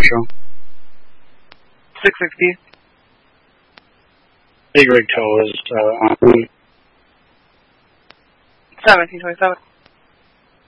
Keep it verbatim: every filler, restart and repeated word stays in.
Central. six sixty. Big rig tow is uh, on seventeen twenty-seven.